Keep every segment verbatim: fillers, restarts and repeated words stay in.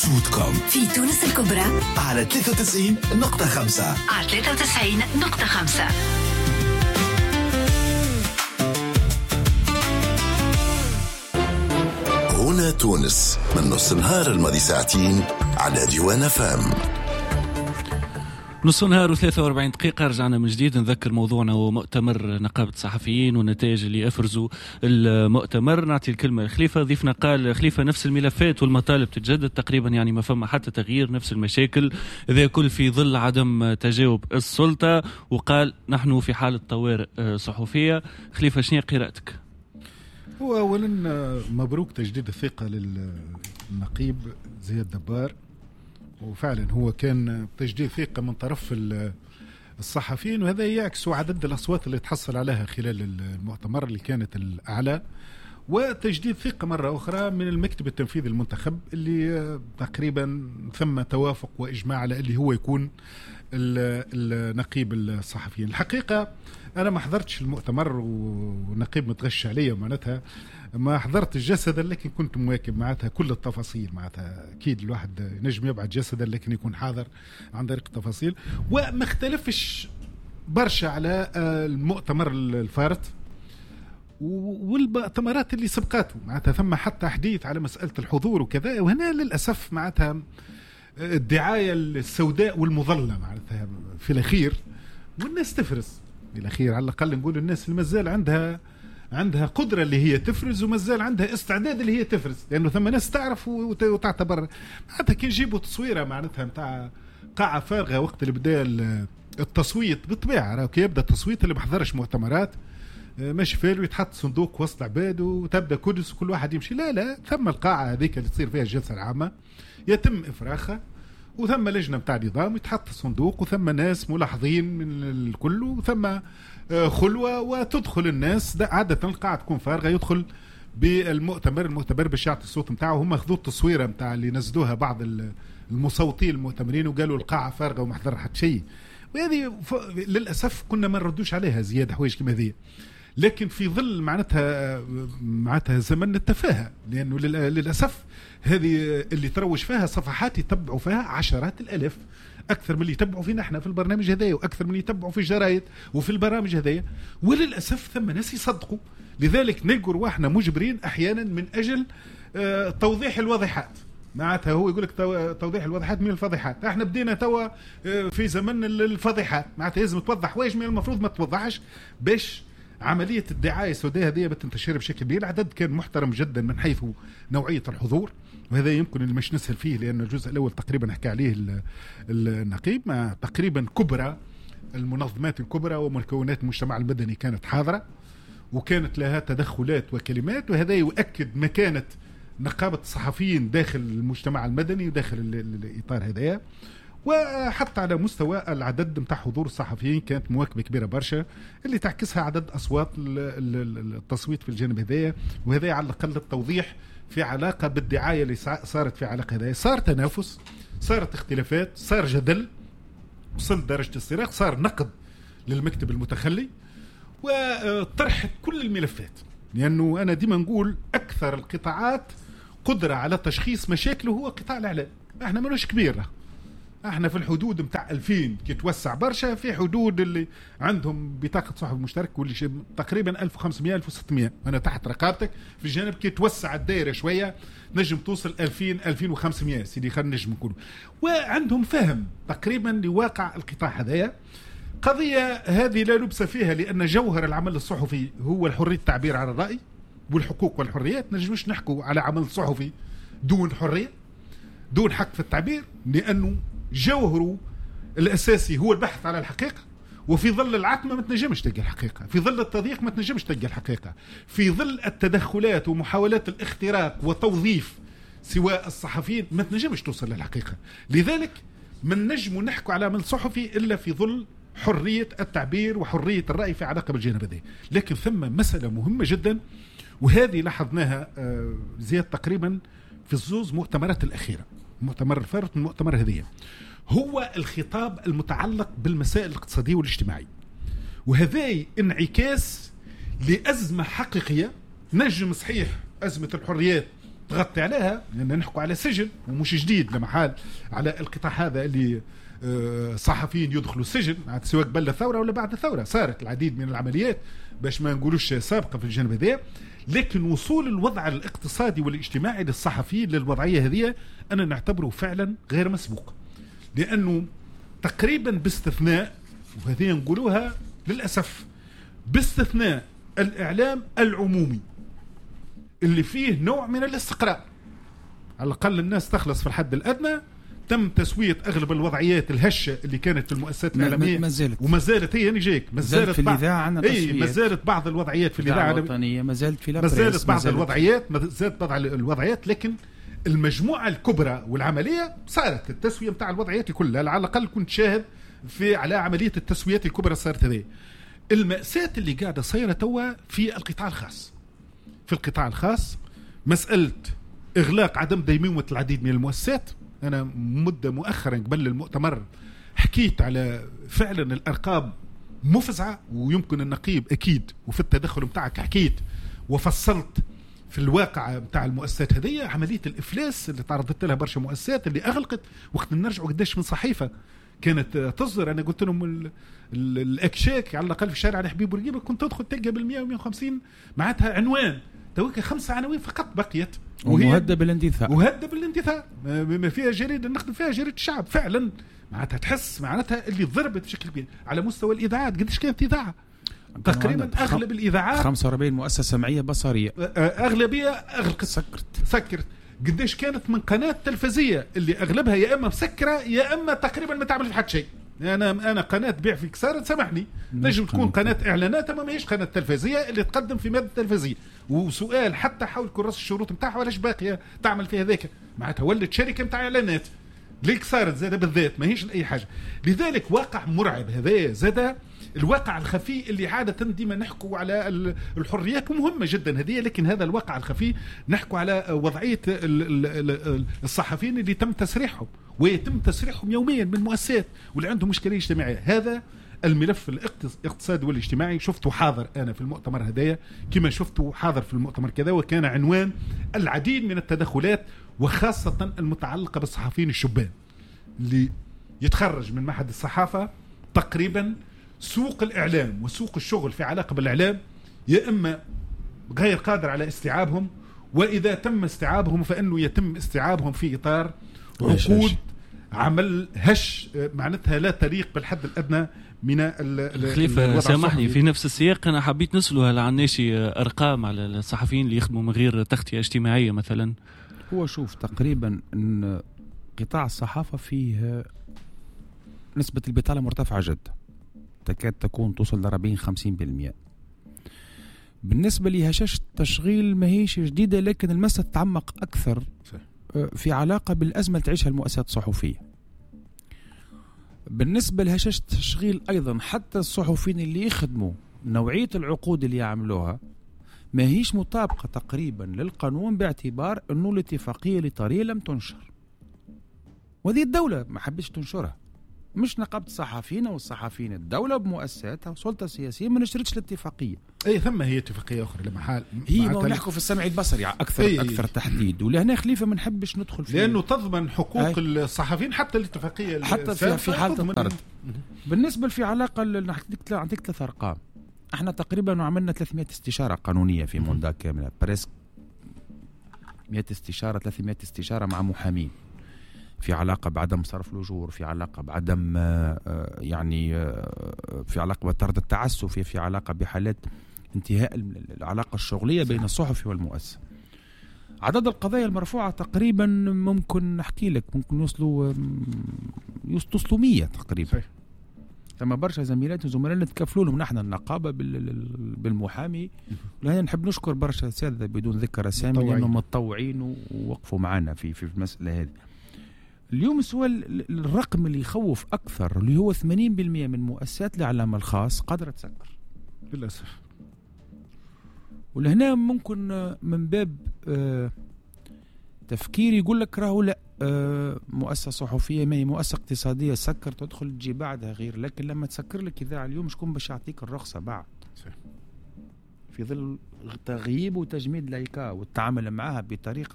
صوتكم في تونس الكبرى على ثلاثة وتسعين نقطة خمسة على ثلاثة وتسعين نقطة خمسة. هنا تونس من نص النهار الماضي ساعتين على ديوان فام. نص نهار وثلاثة وأربعين دقيقة رجعنا من جديد. نذكر موضوعنا هو مؤتمر نقابة الصحفيين والنتائج اللي أفرزوا المؤتمر. نعطي الكلمة لخليفة. ضيفنا قال خليفة نفس الملفات والمطالب تتجدد تقريبا، يعني ما فما حتى تغيير، نفس المشاكل، ذا كل في ظل عدم تجاوب السلطة. وقال نحن في حالة طوارئ صحفية. خليفة شنو قراءتك؟ هو أولا مبروك تجديد الثقة للنقيب زياد دبار، وفعلا هو كان تجديد ثقة من طرف الصحفيين، وهذا يعكس عدد الأصوات اللي تحصل عليها خلال المؤتمر اللي كانت الأعلى، وتجديد ثقة مرة أخرى من المكتب التنفيذي المنتخب اللي تقريبا ثم توافق وإجماع على اللي هو يكون النقيب الصحفيين. الحقيقة أنا ما حضرتش المؤتمر ونقيب متغش عليا، معناتها ما حضرت جسدا لكن كنت مواكب معناتها كل التفاصيل. معناتها أكيد الواحد نجم يبعد جسدا لكن يكون حاضر عن طريق التفاصيل، وما اختلفش برشا على المؤتمر الفارط والمؤتمرات اللي سبقاته. معناتها ثم حتى حديث على مسألة الحضور وكذا، وهنا للأسف معناتها الدعاية السوداء والمظلمة معناتها في الأخير، والناس تفرز في الأخير. على الأقل نقول الناس اللي مازال عندها عندها قدرة اللي هي تفرز، ومازال عندها استعداد اللي هي تفرز، لأنه ثم ناس تعرف وتعتبر. معناتها كي نجيبوا تصويرة معناتها متاع قاعة فارغة وقت اللي بدأ التصويت، بالطبيعة كي يبدأ التصويت اللي بحضرش مؤتمرات ماشي فيه ويتحط صندوق وسط عباد وتبدأ كدس وكل واحد يمشي. لا لا، ثم القاعة هذيك اللي تصير فيها الجلسة العامة يتم إفراخها، وثم لجنة متاع نظام يتحط صندوق، وثم ناس ملاحظين من الكل، وثم خلوة وتدخل الناس. عادة القاعة تكون فارغة، يدخل بالمؤتمر المؤتمر باش يعطي الصوت متاعه. هم أخذوا التصويرة متاع اللي نزدوها بعض المصوتين المؤتمرين وقالوا القاعة فارغة وما حضر حد شيء، وهذه للأسف كنا ما نردوش عليها زيادة حوايج كما هذه. لكن في ظل معناتها معناتها زمن التفاهة، لأنه للأسف هذه اللي تروج فيها صفحات يتبعوا فيها عشرات الألاف، أكثر من اللي يتبعوا فينا احنا في البرنامج هذايا، وأكثر من اللي يتبعوا في الجرايد وفي البرامج هذايا، وللأسف ثم ناس يصدقوا. لذلك نلقوا رواحنا مجبرين أحيانا من أجل اه توضيح الواضحات. معناتها هو يقول لك توضيح الواضحات من الفضيحات. احنا بدينا توا اه في زمن الفضيحات، معناتها لازم توضح حوايج من المفروض ما توضحش باش عملية الدعاية السوداء هذه بتنتشر بشكل كبير. العدد كان محترم جدا من حيث نوعية الحضور، وهذا يمكن اللي مش نسهل فيه، لأن الجزء الأول تقريبا حكى عليه النقيب، مع تقريبا كبرى المنظمات الكبرى ومكونات المجتمع المدني كانت حاضرة وكانت لها تدخلات وكلمات، وهذا يؤكد مكانة نقابة الصحفيين داخل المجتمع المدني وداخل الإطار هذا. وحتى على مستوى العدد متاع حضور الصحفيين كانت مواكبة كبيرة برشا، اللي تعكسها عدد أصوات التصويت في الجانب هذايا. وهذا على الأقل التوضيح في علاقة بالدعاية اللي صارت في علاقة هذايا. صار تنافس، صارت اختلافات، صار جدل، وصل درجة الصراخ، صار نقد للمكتب المتخلي، وطرحت كل الملفات. لأنه أنا ديما نقول أكثر القطاعات قدرة على تشخيص مشاكله هو قطاع الإعلام. احنا منوش كبير، احنا في الحدود متاع ألفين كي توسع برشا، في حدود اللي عندهم بطاقة صحفي مشترك واللي تقريبا ألف وخمسمائة ألف وستمائة. انا تحت رقابتك في الجانب كي توسع الدائرة شوية نجم توصل ألفين ألفين وخمسمائة سيدي، خلينا نجم نقول. وعندهم فهم تقريبا لواقع القطاع هذايا. قضية هذه لا لبس فيها، لأن جوهر العمل الصحفي هو الحرية التعبير عن الرأي والحقوق والحريات. نجمش نحكوا على عمل صحفي دون حرية، دون حق في التعبير، لأنه جوهره الأساسي هو البحث على الحقيقة. وفي ظل العتمة ما تنجمش تلقى الحقيقة، في ظل التضييق ما تنجمش تلقى الحقيقة، في ظل التدخلات ومحاولات الاختراق وتوظيف سواء الصحفيين ما تنجمش توصل للحقيقة. لذلك من نجم نحكوا على عمل صحفي إلا في ظل حرية التعبير وحرية الرأي في علاقة بالجانب هذا. لكن ثم مسألة مهمة جدا، وهذه لاحظناها زياد تقريبا في الزوز مؤتمرات الأخيرة، مؤتمر الفارط والمؤتمر هذية، هو الخطاب المتعلق بالمسائل الاقتصادية والاجتماعية. وهذا انعكاس لأزمة حقيقية. نجم صحيح أزمة الحريات تغطي عليها، لأن يعني نحكوا على سجن ومش جديد لما حال على القطاع هذا اللي صحفيين يدخلوا السجن سواء قبل الثورة ولا بعد الثورة. صارت العديد من العمليات باش ما نقولوش سابقة في الجانب هذا، لكن وصول الوضع الاقتصادي والاجتماعي للصحفيين للوضعية هذه أنا نعتبره فعلا غير مسبوق، لأنه تقريبا باستثناء، وهذه نقولوها للأسف، باستثناء الإعلام العمومي اللي فيه نوع من الاستقراء، على الأقل الناس تخلص في الحد الأدنى، تم تسوية أغلب الوضعيات الهشة اللي كانت في المؤسسات الإعلامية وما زالت هي نجيك ما زالت في الإذاعة عندنا تسوية، ما زالت بعض الوضعيات في الإذاعة الوطنية، ما زالت في ما زالت بعض الوضعيات ما زالت بعض الوضعيات لكن المجموعة الكبرى والعملية صارت التسوية متاع الوضعيات كلها. على الأقل كنت شاهد في على عملية التسويات الكبرى صارت هذه. المأساة اللي قاعدة صايرة توا في القطاع الخاص، في القطاع الخاص مسألة إغلاق عدم ديمومة العديد من المؤسسات. أنا مدة مؤخرا قبل المؤتمر حكيت على فعلا الأرقام مفزعة، ويمكن النقيب أكيد وفي التدخل متاعك حكيت وفصلت في الواقع متاع المؤسسات هذه عملية الإفلاس اللي تعرضت لها برشا مؤسسات اللي أغلقت وقت نرجعوا قداش من صحيفة كانت تصدر. أنا قلت لهم الأكشاك على الأقل في شارع الحبيب بورقيبة كنت تدخل تلقى بالمئة ومئة وخمسين معناتها عنوان، تويك خمسة عناوين فقط بقيت، ومهدد بالاندثار، مهدد بالاندثار ما فيها جريدة نخدم فيها جريدة الشعب فعلا. معناتها تحس معناتها اللي ضربت بشكل كبير على مستوى الإذاعات. قديش كانت إذاعة؟ تقريبا أغلب الإذاعات خمسة وأربعين مؤسسة سمعية بصرية أغلبية أغلقت سكرت سكرت. قديش كانت من قناة تلفزية اللي أغلبها يا إما مسكرة يا إما تقريبا ما تعمل في حد شيء. أنا أنا قناة بيع في كسارة سامحني نجم تكون قناة إعلانات أما ما هيش قناة تلفزية اللي تقدم في مادة تلفزية. وسؤال حتى حول كراسة الشروط متاعها ولاش باقية تعمل فيها ذاك، معناتها ولت شركة متاع إعلانات ليك صارت زادة بالذات ما هيش لأي حاجة. لذلك واقع مرعب هذا زادة الواقع الخفي اللي عادة ديما نحكوا على الحريات مهمة جدا هذه، لكن هذا الواقع الخفي نحكوا على وضعية الصحفيين اللي تم تسريحهم ويتم تسريحهم يوميا من مؤسسات واللي عندهم مشكلة اجتماعية. هذا الملف الاقتصادي والاجتماعي شفته حاضر أنا في المؤتمر هدايا كما شفته حاضر في المؤتمر كذا، وكان عنوان العديد من التدخلات وخاصة المتعلقة بالصحفيين الشبان اللي يتخرج من معهد الصحافة. تقريبا سوق الإعلام وسوق الشغل في علاقة بالإعلام يا إما غير قادر على استيعابهم، وإذا تم استيعابهم فإنه يتم استيعابهم في إطار عقود عمل هش معناتها لا تليق بالحد الأدنى من خليفة. سامحني في نفس السياق أنا حبيت نسأله هل عناشي أرقام على الصحفيين اللي يخدموا من غير تغطية اجتماعية مثلا؟ هو شوف تقريبا أن قطاع الصحافة فيه نسبة البطالة مرتفعة جدا تكاد تكون توصل ل أربعين خمسين بالمئة. بالنسبة لهشاشة التشغيل ما هيش جديدة، لكن المسألة تتعمق أكثر في علاقة بالأزمة اللي تعيشها المؤسسات الصحفية. بالنسبة لهشاشة التشغيل أيضا حتى الصحفيين اللي يخدموا نوعية العقود اللي يعملوها ما هيش مطابقة تقريبا للقانون، باعتبار أنه الاتفاقية لطريقة لم تنشر، وهذه الدولة ما حبيتش تنشرها، مش نقابة الصحفيين أو الصحفيين، الدولة بمؤسساتها وسلطة سياسية ما نشرتش الاتفاقية. أي ثم هي اتفاقية أخرى لما حال هي ما نحكوا في السمع البصري أكثر أي أكثر تحديد، ولهنا خليفة ما نحبش ندخل فيه لأنه تضمن حقوق أي. الصحفيين حتى الاتفاقية حتى في, في حالة الطرد. بالنسبة في علاقة نعطيك ثلاث أرقام. احنا تقريبا عملنا ثلاثمئة استشارة قانونية في موندا كاملة، بريسك مئة استشارة ثلاثمئة استشارة مع محامين في علاقة بعدم صرف الأجور، في علاقة بعدم يعني في علاقة بطرد التعسف، في علاقة بحالات انتهاء العلاقة الشغلية بين الصحفي والمؤسسة. عدد القضايا المرفوعة تقريبا ممكن نحكي لك ممكن يوصلوا يوصلوا مية تقريبا. ثم برشا زميلات وزملاء نتكفلوا لهم نحن النقابة بالمحامي، ولهنا نحب نشكر برشا سادة بدون ذكر اسامي لأنهم متطوعين ووقفوا معنا في في المسألة هذه. اليوم السؤال الرقم اللي يخوف أكثر اللي هو ثمانين بالمئة من مؤسسات الإعلام الخاص قادرة تسكر للأسف. ولهنا ممكن من باب آه تفكير يقول لك راهو لا آه مؤسسة صحفية ما هي مؤسسة اقتصادية سكر تدخل تجي بعدها غير، لكن لما تسكر لك إذاعة اليوم شكون باش يعطيك الرخصة بعد في ظل تغييب وتجميد لايكا والتعامل معها بطريقة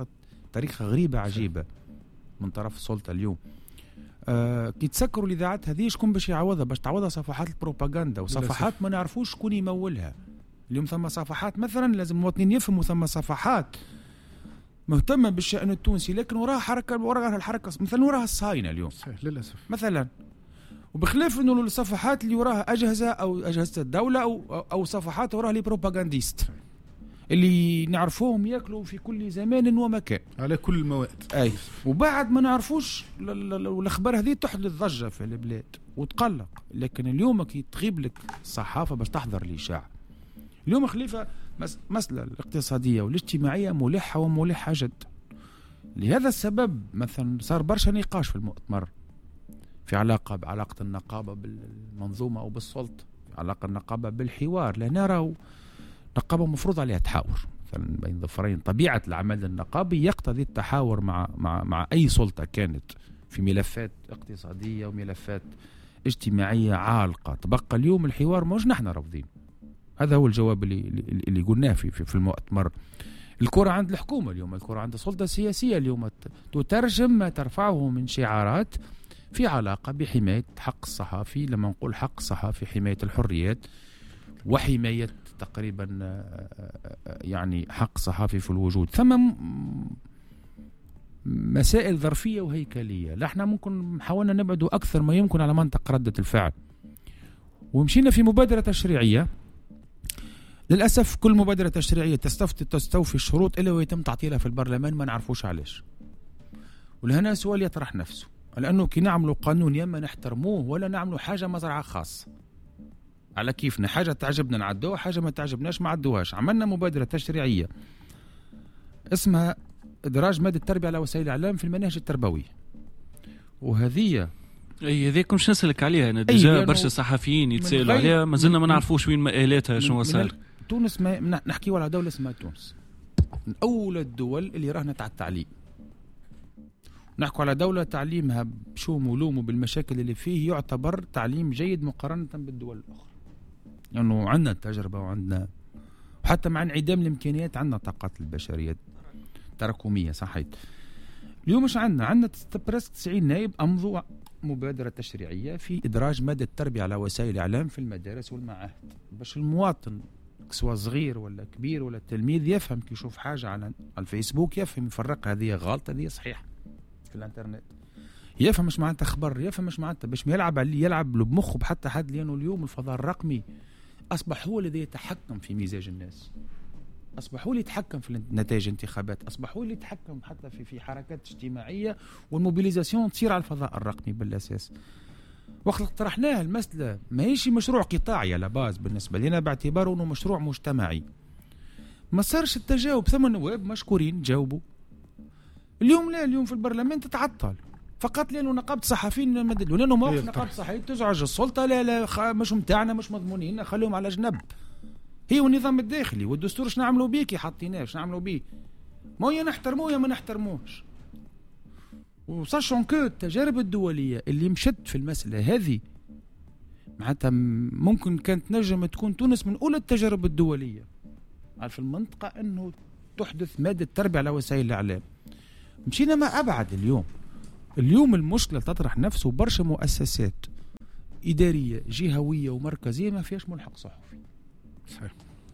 طريقة غريبة عجيبة من طرف السلطة اليوم. آه كي تسكروا الإذاعات هذه شكون باش يعوضها؟ باش تعوضها صفحات البروباغندا وصفحات ما نعرفوش شكون يمولها. اليوم ثم صفحات مثلا لازم المواطنين يفهموا ثم صفحات مهتمة بالشأن التونسي لكن وراها حركة وراها الحركة مثلا وراها الصهاينة اليوم للأسف مثلا، وبخلاف انه الصفحات اللي وراها أجهزة أو أجهزة الدولة أو أو صفحات وراها لي بروباغانديست اللي نعرفوهم ياكلوا في كل زمان ومكان على كل المواد. أي وبعد ما نعرفوش الأخبار هذه تحدث ضجة في البلاد وتقلق. لكن اليوم كي تغيب لك الصحافة باش تحضر الإشاعة. اليوم خليفة مسألة الاقتصادية والاجتماعية ملحة وملحة جدا. لهذا السبب مثلا صار برشا نقاش في المؤتمر في علاقة بعلاقة النقابة بالمنظومة أو بالسلطة، في علاقة النقابة بالحوار، لا نرى نقابة مفروض عليها تحاور مثلا بين ظفرين. طبيعة العمل النقابي يقتضي التحاور مع مع مع أي سلطة كانت في ملفات اقتصادية وملفات اجتماعية عالقة. تبقى اليوم الحوار مش نحن رافضين. هذا هو الجواب اللي اللي قلناه في في المؤتمر. الكرة عند الحكومة اليوم، الكرة عند السلطة السياسية اليوم تترجم ما ترفعه من شعارات في علاقة بحماية حق الصحافي. لما نقول حق الصحافي حماية الحريات وحماية تقريبا يعني حق صحافي في الوجود. ثم مسائل ظرفية وهيكلية. لا احنا ممكن حاولنا نبعدوا أكثر ما يمكن على منطق ردة الفعل ومشينا في مبادرة تشريعية. للأسف كل مبادرة تشريعية تستفتي تستوفي الشروط إلا ويتم تعطيلها في البرلمان ما نعرفوش علاش. ولهنا سؤال يطرح نفسه، لأنه كي نعملوا قانون يما نحترموه ولا نعملوا حاجة مزرعة خاصة على كيفنا، حاجة تعجبنا نعدوها حاجة ما تعجبناش ما عدوهاش. عملنا مبادرة تشريعية اسمها إدراج مادة التربية على وسائل الإعلام في المناهج التربوية، وهذه اي هذيك مش نسألك عليها انا ديجا برشا صحفيين يتسالوا عليها ما زلنا ما نعرفوش وين مآلاتها شنو صار. تونس ما نحكيو على دولة اسمها تونس من أول الدول اللي راهنت على التعليم. نحكوا على دولة تعليمها بشوم ولوم وبالمشاكل اللي فيه يعتبر تعليم جيد مقارنة بالدول الأخرى، لأنه يعني عندنا التجربة وعندنا حتى مع انعدام الإمكانيات عندنا طاقات البشرية تراكمية. صحيت اليوم مش عندنا عندنا برس تسعين نائب أمضوا مبادرة تشريعية في إدراج مادة التربية على وسائل الإعلام في المدارس والمعاهد باش المواطن سواء صغير ولا كبير ولا التلميذ يفهم كي يشوف حاجة على الفيسبوك يفهم يفرق هذه غلط هذه صحيح في الانترنت، يفهم مش معناتها خبر، يفهم مش معناتها باش ما يلعب عليه يلعب بمخه بحتى حد. لأنه اليوم الفضاء الرقمي أصبح هو الذي يتحكم في مزاج الناس، أصبح هو اللي يتحكم في نتائج الانتخابات، أصبح هو اللي يتحكم حتى في في حركات اجتماعية والموبيليزاسيون تصير على الفضاء الرقمي بالأساس. وقت طرحناها المسألة ما هيش مشروع قطاعي على باز بالنسبة لنا باعتباره أنه مشروع مجتمعي، ما صارش التجاوب. ثم نواب مشكورين جاوبوا. اليوم لا، اليوم في البرلمان تتعطل فقط لأنه نقابة صحفيين مدد ولأنه موقف نقابة صحفيين تزعج السلطة. لا لا مش متاعنا مش مضمونين خليهم على جنب. هي والنظام الداخلي والدستور اش نعملوا بيه كي حاطيناه اش نعملوا بيه، ما يا نحترموه يا ما نحترموش. وصاشون كو التجارب الدولية اللي مشت في المسألة هذه معناتها ممكن كانت نجم تكون تونس من أولى التجارب الدولية في المنطقة أنه تحدث مادة تربية على وسائل الإعلام. مشينا ما أبعد. اليوم اليوم المشكلة تطرح نفسه برشا مؤسسات إدارية جهوية ومركزية ما فيهاش ملحق صحفي. صحيح.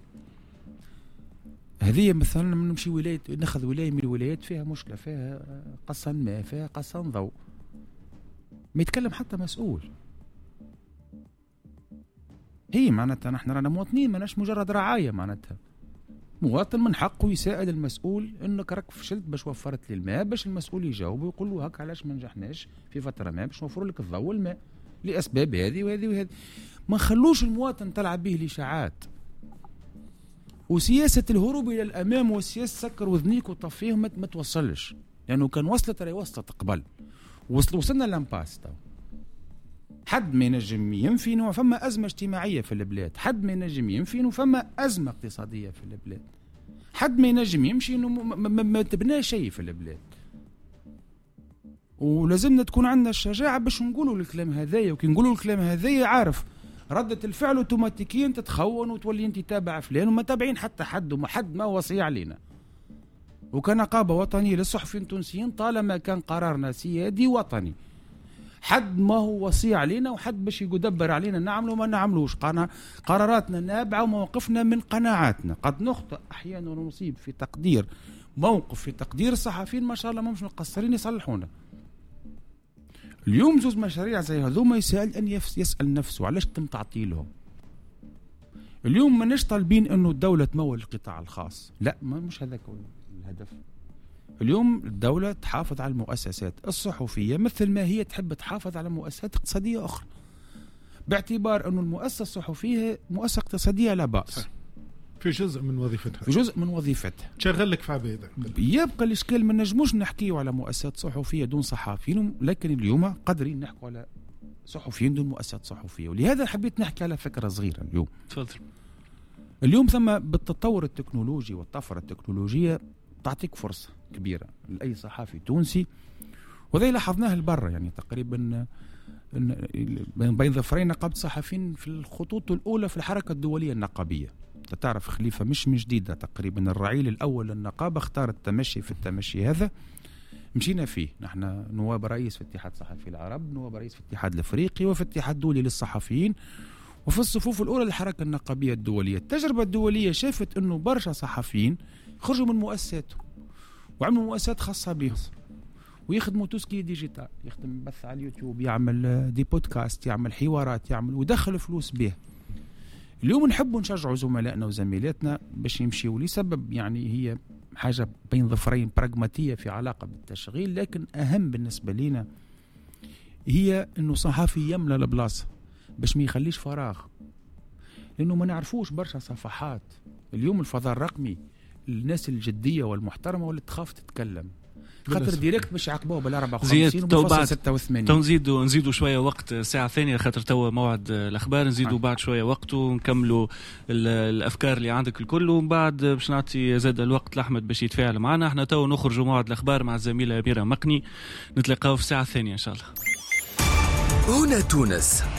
هذه مثلا نمشي ولاية ناخذ ولاية من الولايات فيها مشكلة فيها قصن ماء فيها قصن ضوء ما يتكلم حتى مسؤول. هي معناتها نحن رانا مواطنين ماناش مجرد رعاية، معناتها مواطن من حقه يسأل المسؤول انك راك فشلت باش وفرت لي الماء، باش المسؤول يجاوب ويقول له هك علاش ما نجحناش في فترة ما باش نوفر لك الضوء والماء لأسباب هذه وهذه وهذه. ما خلوش المواطن تلعب به الإشاعات وسياسة الهروب إلى الأمام وسياسة سكر وذنيك وطفيه ما توصلش، لأنه يعني كان وصلت رأي وصلت قبل وصل وصلنا لامباس. حد ما ينجم ينفي انه فما أزمة اجتماعية في البلاد، حد ما ينجم ينفي انه فما أزمة اقتصادية في البلاد، حد ما ينجم يمشي انه ما تبنى شيء في البلاد. ولازمنا تكون عندنا الشجاعة باش نقولوا الكلام هذايا، وكي نقولوا الكلام هذايا عارف ردة الفعل اوتوماتيكيا تتخون وتولي انت تابع فلان وما تابعين حتى حد وما حد ما وصي علينا. وكنقابة وطنية للصحفيين التونسيين طالما كان قرارنا سيادي وطني حد ما هو وصي علينا وحد باش يدبر علينا نعمله وما نعملوش. قراراتنا نابعة وموقفنا من قناعاتنا. قد نخطئ أحيانا ونصيب في تقدير موقف في تقدير الصحفيين ما شاء الله مش مقصرين يصلحونا. اليوم زوز مشاريع زي هذوما يسأل أن يسأل نفسه علاش تم تعطيلهم. اليوم ما نش طالبين أنه الدولة تمول القطاع الخاص، لا ما مش هذاك الهدف. اليوم الدولة تحافظ على المؤسسات الصحفية مثل ما هي تحب تحافظ على مؤسسات اقتصادية أخرى، باعتبار أنه المؤسسة الصحفية مؤسسة اقتصادية لا بأس في جزء من وظيفتها في جزء من وظيفتها تشغل لك في عبيدة. يبقى الإشكال ما نجموش نحكيو على مؤسسات صحفية دون صحفيين، لكن اليوم قادرين نحكوا على صحفيين دون مؤسسات صحفية. ولهذا حبيت نحكي على فكرة صغيرة اليوم. تفضل. اليوم ثم بالتطور التكنولوجي والطفرة التكنولوجية تعطيك فرصة كبيرة لأي صحافي تونسي، وذي لاحظناه البرة يعني تقريبا بين ظفرين نقابة صحفيين في الخطوط الأولى في الحركة الدولية النقابية. تعرف خليفة مش من جديدة، تقريبا الرعيل الأول للنقابة اختار التمشي في التمشي هذا مشينا فيه. نحن نواب رئيس في اتحاد صحفي العرب، نواب رئيس في الاتحاد الأفريقي، وفي الاتحاد الدولي للصحفيين، وفي الصفوف الأولى للحركة النقابية الدولية. التجربة الدولية شافت أنه برشا صحفيين خرجوا من مؤسساتهم وعملوا مؤسسات خاصة بهم ويخدموا توسكي ديجيتال، يخدم بث على اليوتيوب، يعمل دي بودكاست، يعمل حوارات، يعمل ويدخل فلوس به. اليوم نحب نشجعوا زملائنا وزميلاتنا باش يمشيوا لسبب يعني هي حاجة بين ظفرين براغماتية في علاقة بالتشغيل، لكن أهم بالنسبة لنا هي أنه صحافي يملى البلاصة باش ما يخليش فراغ، لأنه ما نعرفوش برشا صفحات. اليوم الفضاء الرقمي الناس الجدية والمحترمة واللي تخاف تتكلم خاطر ديريكت باش يعاقبوه بالأربعة وخمسين وبالفصل ستة وثمانين. تو نزيدوا نزيدوا شوية وقت ساعة ثانية خاطر توا موعد الأخبار، نزيدوا بعد شوية وقت ونكملوا الأفكار اللي عندك الكل، ومن بعد باش نعطي زاد الوقت لأحمد باش يتفاعل معنا. احنا تو نخرجوا موعد الأخبار مع الزميلة أميرة مقني، نتلاقاو في الساعة الثانية إن شاء الله. هنا تونس